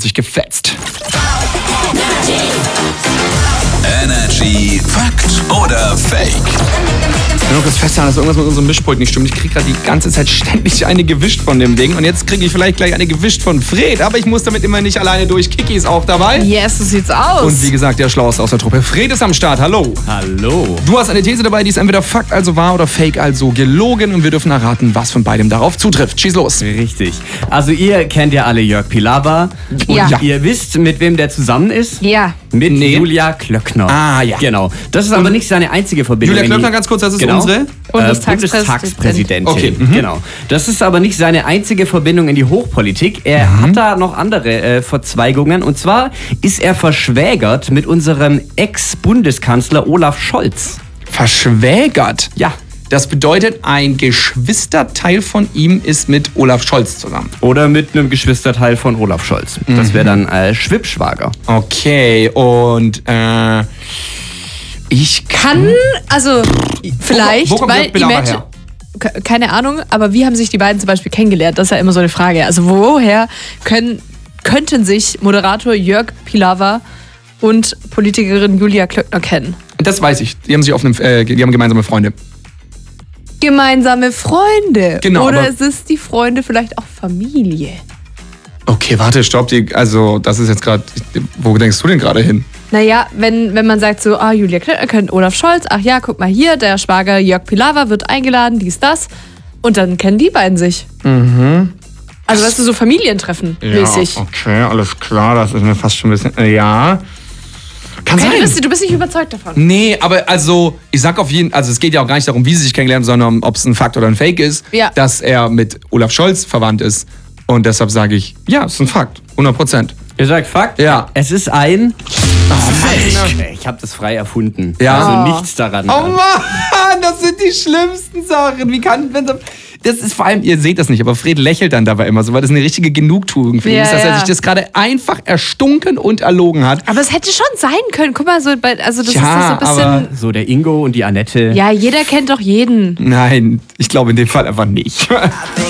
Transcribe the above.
sich gefetzt. Energy Fakt oder Fake? Ich will noch kurz festhalten, dass irgendwas mit unserem Mischpult nicht stimmt. Ich kriege gerade die ganze Zeit ständig eine gewischt von dem Ding. Und jetzt kriege ich vielleicht gleich eine gewischt von Fred. Aber ich muss damit immer nicht alleine durch. Kiki ist auch dabei. Yes, so sieht's aus. Und wie gesagt, der Schlauste aus der Truppe. Fred ist am Start. Hallo. Hallo. Du hast eine These dabei, die ist entweder Fakt, also wahr, oder Fake, also gelogen. Und wir dürfen erraten, was von beidem darauf zutrifft. Schieß los. Richtig. Also ihr kennt ja alle Jörg Pilawa. Und Ja. ihr wisst, mit wem der zusammen ist? Ja. Mit Nee. Julia Klöckner. Ah, ja. Genau. Das ist aber nicht seine einzige Verbindung. Julia Klöckner, ganz kurz, das ist unsere? Bundestagspräsidentin. Okay. Genau. Das ist aber nicht seine einzige Verbindung in die Hochpolitik. Er hat da noch andere Verzweigungen. Und zwar ist er verschwägert mit unserem Ex-Bundeskanzler Olaf Scholz. Verschwägert. Ja. Das bedeutet, ein Geschwisterteil von ihm ist mit Olaf Scholz zusammen. Oder mit einem Geschwisterteil von Olaf Scholz. Das wäre dann Schwippschwager. Okay, und ich Kann, also vielleicht, wo kommt weil Jörg Pilawa her? Keine Ahnung, aber wie haben sich die beiden zum Beispiel kennengelernt? Das ist ja immer so eine Frage. Also woher könnten sich Moderator Jörg Pilawa und Politikerin Julia Klöckner kennen? Das weiß ich. Die haben sich die haben gemeinsame Freunde. Gemeinsame Freunde. Genau, Oder aber- ist es die Freunde vielleicht auch Familie? Okay, warte, stopp. Also, das ist jetzt gerade. Wo denkst du denn gerade hin? Naja, wenn man sagt so, Julia Klöckner kennt Olaf Scholz, ach ja, guck mal hier, der Schwager Jörg Pilawa wird eingeladen, dies, das. Und dann kennen die beiden sich. Also weißt du, so Familientreffen mäßig. Okay, alles klar. Das ist mir fast schon ein bisschen. Ja. Kann Okay, sein. du bist nicht überzeugt davon. Nee, aber also, ich sag auf jeden Fall, also es geht ja auch gar nicht darum, wie sie sich kennenlernen, sondern ob es ein Fakt oder ein Fake ist, Ja. dass er mit Olaf Scholz verwandt ist. Und deshalb sage ich, ja, es ist ein Fakt. 100%. Ihr sagt Fakt? Ja. Es ist ein Fake. Ich habe das frei erfunden. Ja. Also nichts daran. Oh Mann, das sind die schlimmsten Sachen. Wie kann, wenn das ist vor allem, ihr seht das nicht, aber Fred lächelt dann dabei immer so, weil das eine richtige Genugtuung für ihn Ja, ist, dass er ja. sich das gerade einfach erstunken und erlogen hat. Aber es hätte schon sein können. Guck mal, also das ist doch so ein bisschen. aber So der Ingo und die Annette. Ja, jeder kennt doch jeden. nein, ich glaube in dem Fall einfach nicht.